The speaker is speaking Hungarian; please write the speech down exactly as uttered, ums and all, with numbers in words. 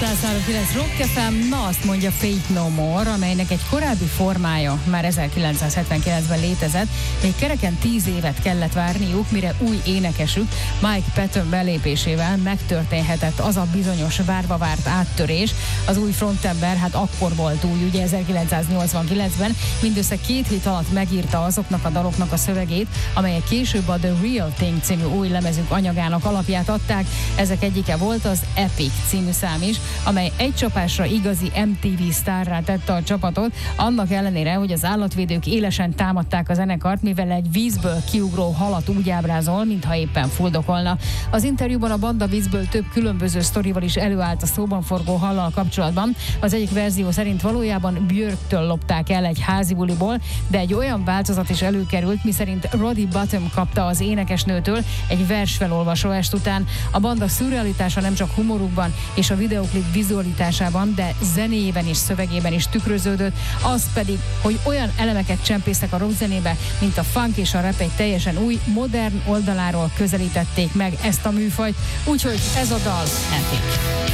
száz három kilenc Rock ef em, na azt mondja Faith No More, amelynek egy korábbi formája már ezerkilencszázhetvenkilencben létezett, még kereken tíz évet kellett várniuk, mire új énekesük Mike Patton belépésével megtörténhetett az a bizonyos várva várt áttörés. Az új frontember hát akkor volt új, ugye ezerkilencszáznyolcvankilencben, mindössze két hét alatt megírta azoknak a daloknak a szövegét, amelyek később a The Real Thing című új lemezük anyagának alapját adták. Ezek egyike volt az Epic című szám is, amely egy csapásra igazi em té vé sztárrá tette a csapatot, annak ellenére, hogy az állatvédők élesen támadták a zenekart, mivel egy vízből kiugró halat úgy ábrázol, mintha éppen fuldokolna. Az interjúban a banda vízből több különböző sztorival is előállt a szóban forgó hallal kapcsolatban. Az egyik verzió szerint valójában Björktől lopták el egy házi buliból, de egy olyan változat is előkerült, miszerint Roddy Bottum kapta az énekesnőtől egy versfelolvasó est után. A banda szürrealitása nem csak humorukban és a videoklip vizualitásában, de zenéjében és szövegében is tükröződött, az pedig, hogy olyan elemeket csempésztek a rockzenébe, mint a funk és a rap, egy teljesen új, modern oldaláról közelítették meg ezt a műfajt, úgyhogy ez a dal Epic.